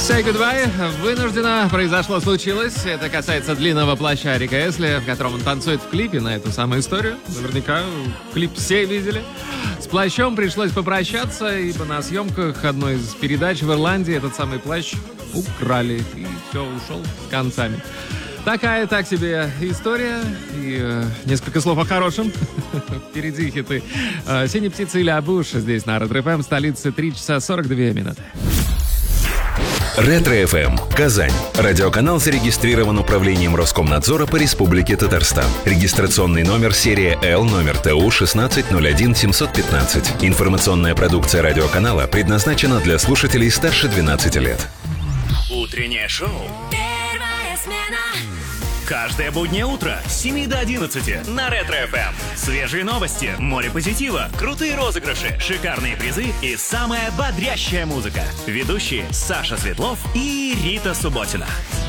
Say goodbye. Вынужденно произошло, случилось. Это касается длинного плаща Рика Эсли, в котором он танцует в клипе на эту самую историю. Наверняка клип все видели. С плащом пришлось попрощаться, ибо на съемках одной из передач в Ирландии этот самый плащ украли. И все, ушел с концами. Такая так себе история. И несколько слов о хорошем. Впереди хиты. «Синяя птица» или «Абуш» здесь на Ретро-ФМ, столице, 3 часа 42 минуты. Ретро-ФМ. Казань. Радиоканал зарегистрирован управлением Роскомнадзора по Республике Татарстан. Регистрационный номер серия Л, номер ТУ 1601715. Информационная продукция радиоканала предназначена для слушателей старше 12 лет. Утреннее шоу. Первая смена. Каждое буднее утро с 7 до 11 на Ретро-ФМ. Свежие новости, море позитива, крутые розыгрыши, шикарные призы и самая бодрящая музыка. Ведущие Саша Светлов и Рита Субботина.